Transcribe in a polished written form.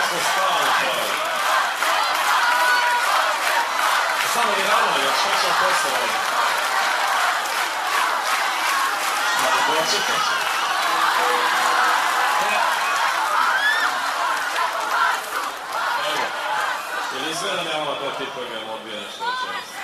smo stali to. Samo je rano, jer šta ćemo posle ovdje? Malo dočekaj će. Evo, jer izgleda me ova to tip koji me odbije nešto večeras.